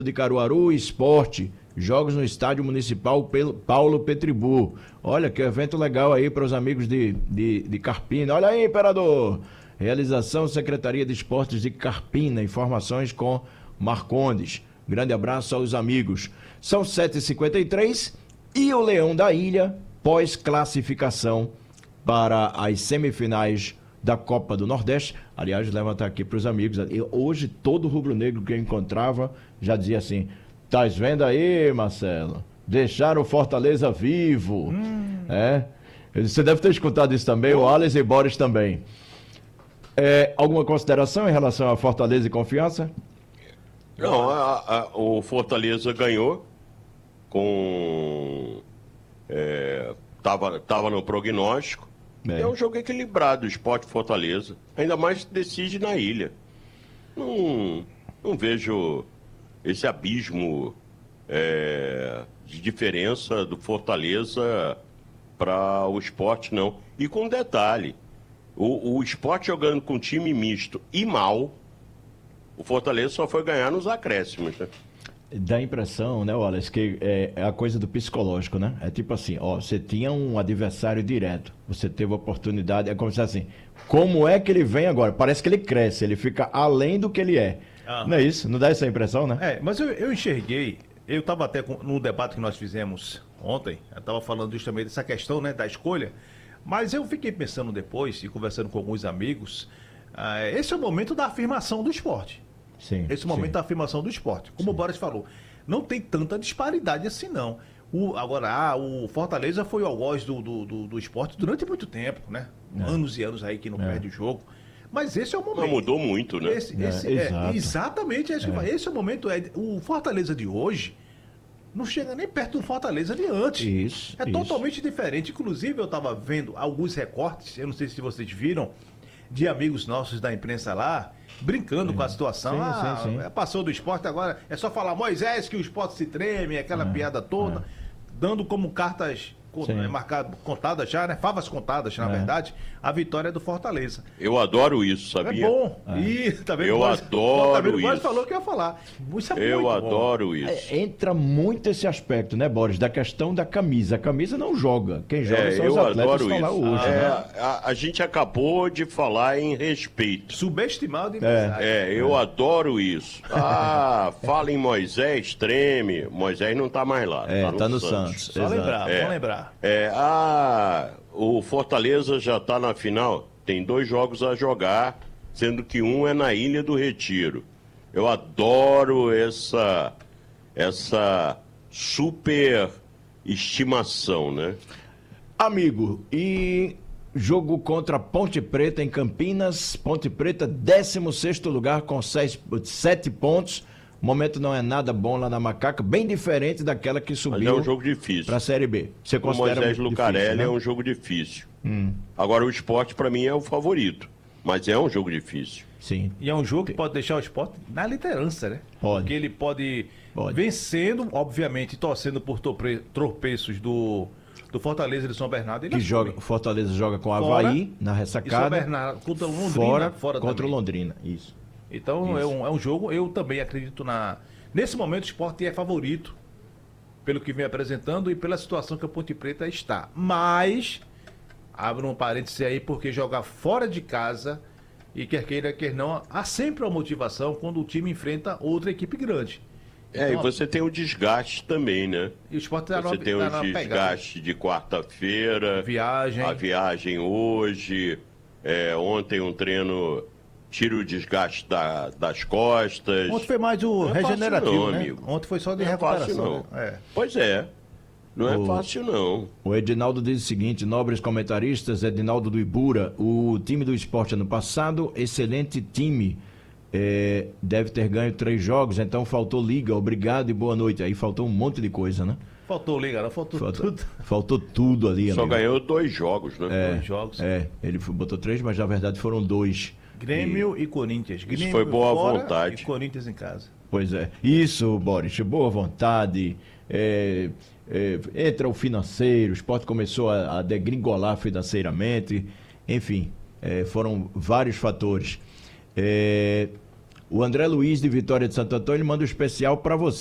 de Caruaru, Esporte, jogos no Estádio Municipal Paulo Petribu. Olha que evento legal aí para os amigos de Carpina. Olha aí, imperador! Realização Secretaria de Esportes de Carpina. Informações com Marcondes. Grande abraço aos amigos. São 7h53 e o Leão da Ilha, pós-classificação para as semifinais da Copa do Nordeste. Aliás, levantar aqui para os amigos. Hoje, todo rubro-negro que eu encontrava já dizia assim: "Tás vendo aí, Marcelo? Deixaram o Fortaleza vivo." Você deve ter escutado isso também, o Alex e Boris também. Alguma consideração em relação a Fortaleza e Confiança? Não, o Fortaleza ganhou tava no prognóstico. É um jogo equilibrado, o Sport Fortaleza. Ainda mais decide na ilha. Não vejo esse abismo de diferença do Fortaleza para o Sport, não. E com um detalhe, o Sport jogando com time misto e mal, o Fortaleza só foi ganhar nos acréscimos, né? Dá a impressão, né, Wallace, que é a coisa do psicológico, né? É tipo assim, você tinha um adversário direto, você teve a oportunidade, é como se assim, como é que ele vem agora? Parece que ele cresce, ele fica além do que ele é. Não é isso? Não dá essa impressão, né? Mas eu enxerguei, eu estava até no debate que nós fizemos ontem, eu estava falando justamente dessa questão, né, da escolha, mas eu fiquei pensando depois, e conversando com alguns amigos, esse é o momento da afirmação do esporte. Sim, esse momento da afirmação do esporte. Como o Boris falou, não tem tanta disparidade assim, não. O Fortaleza foi o algoz do esporte durante muito tempo, né? Anos e anos aí que não perde o jogo. Mas esse é o momento. Não mudou muito, né? Exatamente. Esse é o momento. O Fortaleza de hoje não chega nem perto do Fortaleza de antes. Totalmente diferente. Inclusive, eu estava vendo alguns recortes, eu não sei se vocês viram, de amigos nossos da imprensa lá, brincando com a situação. Sim. Passou do esporte, agora é só falar Moisés que o esporte se treme, aquela piada toda, dando como cartas contadas já, né? Favas contadas, na verdade, a vitória do Fortaleza. Eu adoro isso, sabia? É bom. Tá vendo? Eu adoro isso. O Boris falou que ia falar. Isso é eu muito adoro bom. isso. Entra muito esse aspecto, né, Boris? Da questão da camisa. A camisa não joga. Quem joga são os atletas que estão lá hoje. A gente acabou de falar em respeito. Subestimado e eu adoro isso. Fala em Moisés, treme. Moisés não tá mais lá. Tá no Santos. Só lembrar, vamos lembrar. O Fortaleza já está na final, tem 2 jogos a jogar, sendo que um é na Ilha do Retiro. Eu adoro essa super estimação, né? Amigo, e jogo contra Ponte Preta em Campinas, Ponte Preta 16º lugar com 7 pontos. O momento não é nada bom lá na Macaca, bem diferente daquela que subiu. Mas é um jogo difícil. Para a Série B. Você o considera Moisés Lucarelli difícil, né? É um jogo difícil. Agora o Sport para mim é o favorito, mas é um jogo difícil. Sim. E é um jogo que pode deixar o Sport na liderança, né? Pode. Porque ele pode vencendo, obviamente, torcendo por tropeços do Fortaleza de São Bernardo. O Fortaleza joga com o Avaí na ressacada. E São Bernardo contra o Londrina. Fora contra também. o Londrina, isso. Então é um jogo, eu também acredito nesse momento o Sport é favorito, pelo que vem apresentando e pela situação que a Ponte Preta está. Mas, abre um parêntese aí, porque jogar fora de casa, e quer queira, quer não, há sempre uma motivação quando o time enfrenta outra equipe grande. Então, e você tem o desgaste também, né? E o Sport você tem o desgaste de quarta-feira, a viagem hoje, ontem um treino... Tira o desgaste das costas. Ontem foi mais o regenerativo, fácil não, né? Amigo. Ontem foi só de não recuperação. É fácil, não. Né? Pois é. Não é fácil, não. O Edinaldo diz o seguinte: nobres comentaristas, Edinaldo do Ibura, o time do Sport ano passado, excelente time. Deve ter ganho 3 jogos, então faltou liga, obrigado e boa noite. Aí faltou um monte de coisa, né? Faltou liga, não faltou tudo. Faltou tudo ali. Só ganhou 2 jogos, né? 2 jogos. Ele botou 3, mas na verdade foram 2. Grêmio e Corinthians. Grêmio isso foi boa fora vontade. E Corinthians em casa. Pois é. Isso, Boris, boa vontade. Entra o financeiro, o Sport começou a degringolar financeiramente. Enfim, foram vários fatores. O André Luiz de Vitória de Santo Antônio manda um especial para você.